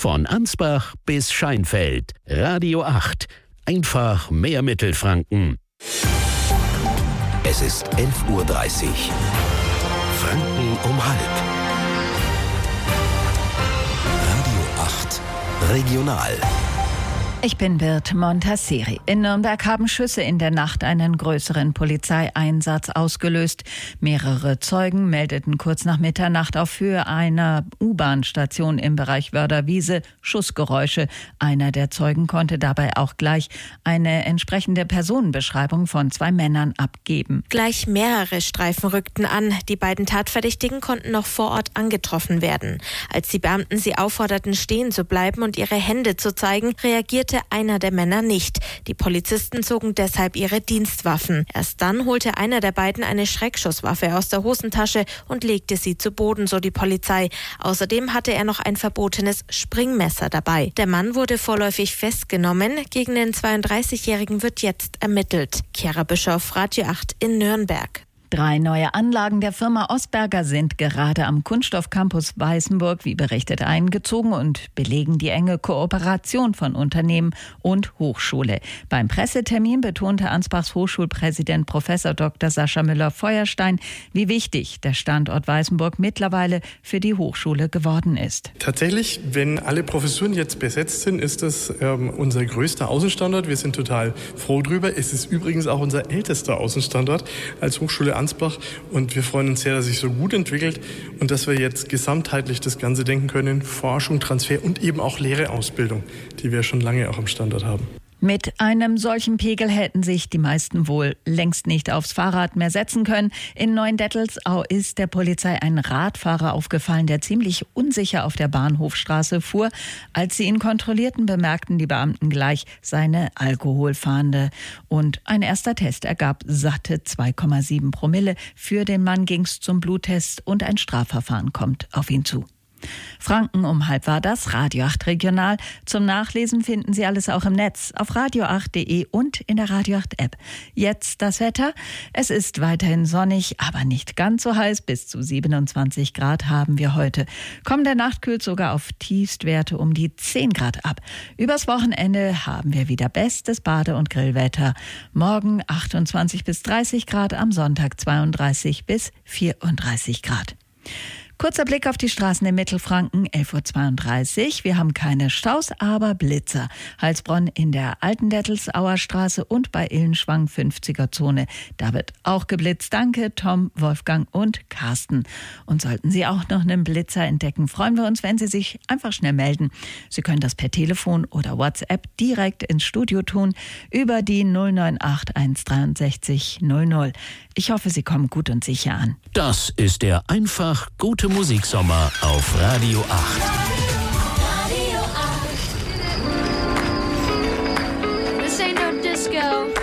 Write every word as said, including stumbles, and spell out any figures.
Von Ansbach bis Scheinfeld. Radio acht. Einfach mehr Mittelfranken. Es ist elf Uhr dreißig. Franken um halb. Radio acht. Regional. Ich bin Birte Montasseri. In Nürnberg haben Schüsse in der Nacht einen größeren Polizeieinsatz ausgelöst. Mehrere Zeugen meldeten kurz nach Mitternacht auf Höhe einer U-Bahn-Station im Bereich Wörder-Wiese Schussgeräusche. Einer der Zeugen konnte dabei auch gleich eine entsprechende Personenbeschreibung von zwei Männern abgeben. Gleich mehrere Streifen rückten an. Die beiden Tatverdächtigen konnten noch vor Ort angetroffen werden. Als die Beamten sie aufforderten, stehen zu bleiben und ihre Hände zu zeigen, reagierte einer der Männer nicht. Die Polizisten zogen deshalb ihre Dienstwaffen. Erst dann holte einer der beiden eine Schreckschusswaffe aus der Hosentasche und legte sie zu Boden, so die Polizei. Außerdem hatte er noch ein verbotenes Springmesser dabei. Der Mann wurde vorläufig festgenommen. Gegen den zweiunddreißigjährigen wird jetzt ermittelt. Chiara Bischoff, Radio acht in Nürnberg. Drei neue Anlagen der Firma Osberger sind gerade am Kunststoffcampus Weißenburg, wie berichtet, eingezogen und belegen die enge Kooperation von Unternehmen und Hochschule. Beim Pressetermin betonte Ansbachs Hochschulpräsident Professor Doktor Sascha Müller-Feuerstein, wie wichtig der Standort Weißenburg mittlerweile für die Hochschule geworden ist. Tatsächlich, wenn alle Professuren jetzt besetzt sind, ist das ähm, unser größter Außenstandort. Wir sind total froh drüber. Es ist übrigens auch unser ältester Außenstandort als Hochschule Ansbach und wir freuen uns sehr, dass sich so gut entwickelt und dass wir jetzt gesamtheitlich das Ganze denken können, Forschung, Transfer und eben auch Lehre-Ausbildung, die wir schon lange auch am Standort haben. Mit einem solchen Pegel hätten sich die meisten wohl längst nicht aufs Fahrrad mehr setzen können. In Neuendettelsau ist der Polizei ein Radfahrer aufgefallen, der ziemlich unsicher auf der Bahnhofstraße fuhr. Als sie ihn kontrollierten, bemerkten die Beamten gleich seine Alkoholfahne. Und ein erster Test ergab satte zwei Komma sieben Promille. Für den Mann ging's zum Bluttest und ein Strafverfahren kommt auf ihn zu. Franken um halb war das, Radio acht Regional. Zum Nachlesen finden Sie alles auch im Netz auf radio acht punkt de und in der Radio acht App. Jetzt das Wetter. Es ist weiterhin sonnig, aber nicht ganz so heiß. Bis zu siebenundzwanzig Grad haben wir heute. Kommende Nacht kühlt sogar auf Tiefstwerte um die zehn Grad ab. Übers Wochenende haben wir wieder bestes Bade- und Grillwetter. Morgen achtundzwanzig bis dreißig Grad, am Sonntag zweiunddreißig bis vierunddreißig Grad. Kurzer Blick auf die Straßen in Mittelfranken, elf Uhr zweiunddreißig. Wir haben keine Staus, aber Blitzer. Heilsbronn in der Altendettelsauer Straße und bei Illenschwang fünfziger Zone. Da wird auch geblitzt. Danke, Tom, Wolfgang und Carsten. Und sollten Sie auch noch einen Blitzer entdecken, freuen wir uns, wenn Sie sich einfach schnell melden. Sie können das per Telefon oder WhatsApp direkt ins Studio tun über die null neun acht eins sechs drei null null. Ich hoffe, Sie kommen gut und sicher an. Das ist der einfach gute Musiksommer auf Radio acht. Radio acht. This ain't no disco.